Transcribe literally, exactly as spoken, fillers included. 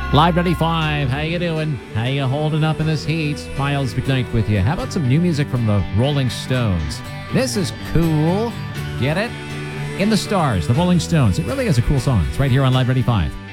Live ninety-five, how you doing? How you holding up in this heat? Miles McKnight with you. How about some new music from the Rolling Stones? This is cool. Get it? In the Stars, the Rolling Stones. It really is a cool song. It's right here on Live ninety-five.